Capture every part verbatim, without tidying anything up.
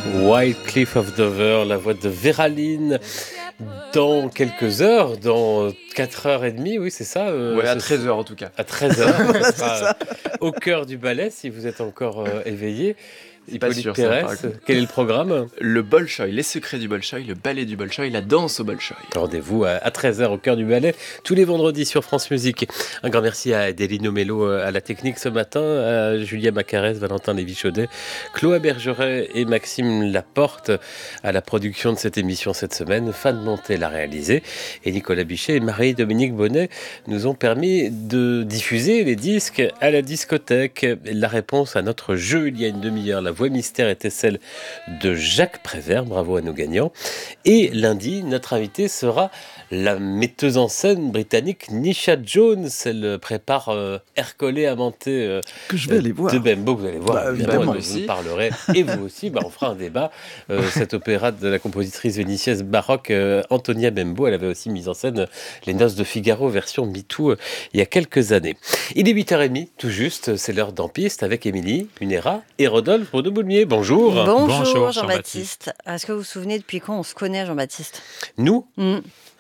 Wild Cliff of Dover, la voix de Véraline. Dans quelques heures, dans quatre heures trente, oui, c'est ça euh, Ouais, à treize heures en tout cas. À treize heures, Voilà, ce c'est sera ça. au cœur du ballet, si vous êtes encore euh, éveillé. Pas Hippolyte sûr, ça, Pérez, par contre. quel est le programme ? Le Bolchoï, les secrets du Bolchoï, le ballet du Bolchoï, la danse au Bolchoï. Rendez-vous à treize heures au cœur du ballet, tous les vendredis sur France Musique. Un grand merci à Adelino Mello à la technique ce matin, à Julia Macarès, Valentin Lévy-Chaudet, Chloé Bergeret et Maxime Laporte à la production de cette émission cette semaine. Fan Monté l'a réalisé et Nicolas Bichet et Marie-Dominique Bonnet nous ont permis de diffuser les disques à la discothèque. La réponse à notre jeu il y a une demi-heure, la voix mystère était celle de Jacques Prévert, bravo à nos gagnants. Et lundi, notre invité sera la metteuse en scène britannique Nisha Jones. Elle prépare euh, Ercolé Amanté euh, Que je vais aller voir. de Bembo, que vous allez voir, Bah, évidemment, évidemment. et vous nous parlerez, et vous aussi, bah, on fera un débat. Euh, cet opéra de la compositrice vénitienne baroque euh, Antonia Bembo, elle avait aussi mis en scène Les Noces de Figaro, version MeToo, euh, il y a quelques années. Il est huit heures trente, tout juste, c'est l'heure d'En Piste avec Émilie Munera et Rodolphe Bourdeau-Boulmier. Bonjour. Bonjour, Bonjour, Jean-Baptiste. Est-ce que vous vous souvenez depuis quand on se connaît, Jean-Baptiste ? Nous Hmm.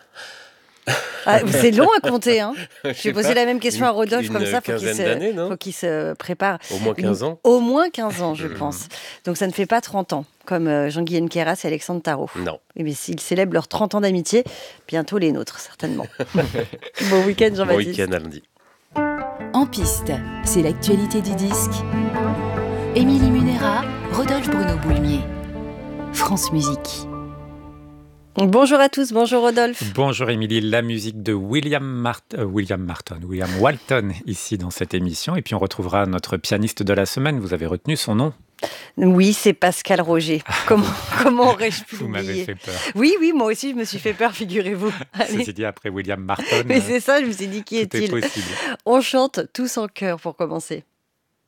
Ah, c'est long à compter. Hein. Je Je sais vais poser pas, la même question une- à Rodolphe, une comme ça, faut qu'il, quinzaine se, d'années, non faut qu'il se prépare. Au moins quinze ans. Au moins quinze ans, je pense. Donc ça ne fait pas trente ans, comme euh, Jean-Guy Keras et Alexandre Tarot. Non. Eh bien, s'ils célèbrent leurs trente ans d'amitié, bientôt les nôtres, certainement. Bon week-end, Bon Jean-Baptiste. week-end à lundi. En piste, c'est l'actualité du disque. Émilie Munera, Rodolphe Bruno Boulmier. France Musique. Bonjour à tous, bonjour Rodolphe. Bonjour Émilie, la musique de William, Mart- euh, William Martin, William Walton ici dans cette émission. Et puis on retrouvera notre pianiste de la semaine, vous avez retenu son nom. Oui, c'est Pascal Roger. Comment, comment aurais-je pu Vous m'avez l'oublier ? fait peur. Oui, oui, moi aussi je me suis fait peur, figurez-vous. Allez. Ceci dit, après William Martin, Mais euh, c'est ça, je me suis dit qui tout est est-il ? possible. On chante tous en chœur pour commencer.